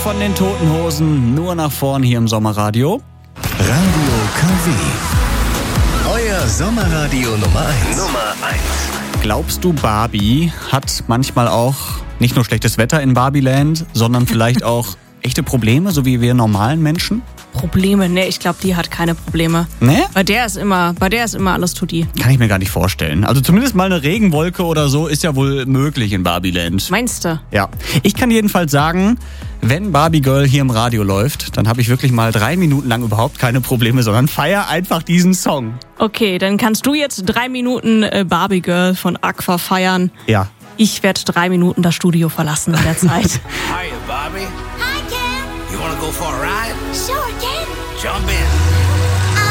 von den Toten Hosen, nur nach vorn hier im Sommerradio. Radio KW. Euer Sommerradio Nummer 1. Glaubst du, Barbie hat manchmal auch nicht nur schlechtes Wetter in Barbieland, sondern vielleicht auch echte Probleme, so wie wir normalen Menschen? Probleme? Ne, ich glaube, die hat keine Probleme. Ne? Bei der ist immer alles tutti. Kann ich mir gar nicht vorstellen. Also zumindest mal eine Regenwolke oder so ist ja wohl möglich in Barbieland. Meinst du? Ja. Ich kann jedenfalls sagen, wenn Barbie Girl hier im Radio läuft, dann habe ich wirklich mal 3 Minuten lang überhaupt keine Probleme, sondern feier einfach diesen Song. Okay, dann kannst du jetzt 3 Minuten Barbie Girl von Aqua feiern. Ja. Ich werde 3 Minuten das Studio verlassen in der Zeit. Hiya, Bobby. Hi, Ken. You wanna go for a ride? Sure, Ken. Jump in.